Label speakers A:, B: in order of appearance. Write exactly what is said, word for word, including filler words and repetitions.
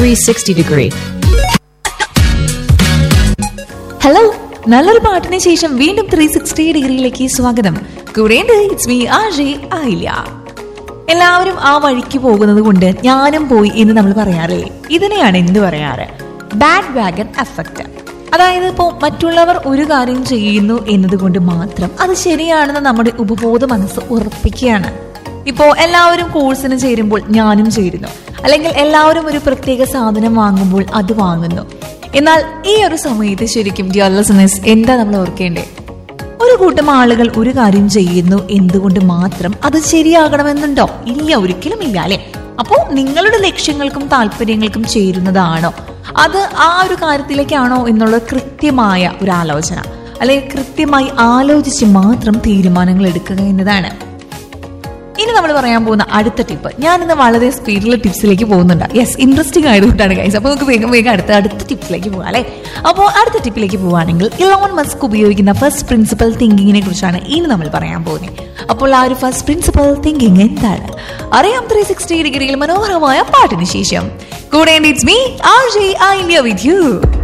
A: three sixty degree.
B: Hello, നല്ലൊരു പാട്ടിന് ശേഷം വീണ്ടും ത്രീ സിക്സ്റ്റി ഡിഗ്രിയിലേക്ക് സ്വാഗതം. കൂടെയുണ്ട് ഇറ്റ്സ് മീ ആർജെ ആയില്യ. എല്ലാവരും ആ വഴിക്ക് പോകുന്നത് കൊണ്ട് ഞാനും പോയി എന്ന് നമ്മൾ പറയാറില്ലേ? ഇതിനെയാണ് എന്ത് പറയാറ്? Bad wagon effect. അതായത് ഇപ്പോൾ മറ്റുള്ളവർ ഒരു കാര്യം ചെയ്യുന്നു എന്നതുകൊണ്ട് മാത്രം അത് ശരിയാണെന്ന് നമ്മുടെ ഉപബോധ മനസ്സ് ഉറപ്പിക്കുകയാണ്. ഇപ്പോൾ എല്ലാവരും കോഴ്സിന് ചേരുമ്പോൾ ഞാനും ചേരുന്നു, അല്ലെങ്കിൽ എല്ലാവരും ഒരു പ്രത്യേക സാധനം വാങ്ങുമ്പോൾ അത് വാങ്ങുന്നു. എന്നാൽ ഈ ഒരു സമയത്ത് ശരിക്കും ഡിയർ ലിസണേഴ്സ് എന്താ നമ്മൾ ഓർക്കേണ്ടേ? ഒരു കൂട്ടം ആളുകൾ ഒരു കാര്യം ചെയ്യുന്നു എന്തുകൊണ്ട് മാത്രം അത് ശരിയാകണമെന്നുണ്ടോ? ഇല്ല, ഒരിക്കലും ഇല്ല, അല്ലെ? അപ്പോൾ നിങ്ങളുടെ ലക്ഷ്യങ്ങൾക്കും താല്പര്യങ്ങൾക്കും ചേരുന്നതാണോ, അത് ആ ഒരു കാര്യത്തിലേക്കാണോ എന്നുള്ള കൃത്യമായ ഒരു ആലോചന, അല്ലെങ്കിൽ കൃത്യമായി ആലോചിച്ച് മാത്രം തീരുമാനങ്ങൾ എടുക്കുക എന്നതാണ്. ഇനി നമ്മൾ പറയാൻ പോകുന്ന അടുത്ത ടിപ്പ്, ഞാനിന്ന് വളരെ സ്പീഡിൽ ടിപ്സിലേക്ക് പോകുന്നുണ്ട്. യെസ്, ഇൻട്രസ്റ്റിംഗ് ആയതുകൊണ്ടാണ് ഗൈസ്. അപ്പോൾ നമുക്ക് വേഗം വേഗം അടുത്ത അടുത്ത ടിപ്സിലേക്ക് പോകാം, അല്ലേ? അപ്പോൾ അടുത്ത ടിപ്പിലേക്ക് പോവുകയാണെങ്കിൽ ഇലോൺ മസ്ക് ഉപയോഗിക്കുന്ന ഫസ്റ്റ് പ്രിൻസിപ്പൽ തിങ്കിങ്ങിനെ കുറിച്ചാണ് ഇനി നമ്മൾ പറയാൻ പോകുന്നത്. അപ്പോൾ ആ ഒരു ഫസ്റ്റ് പ്രിൻസിപ്പൽ തിങ്കിങ് എന്താണ് അറിയാം ത്രീ സിക്സ്റ്റി ഡിഗ്രിയിൽ മനോഹരമായ പാട്ടിന് ശേഷം. കൂടെ it's me RJ Ayilya with you.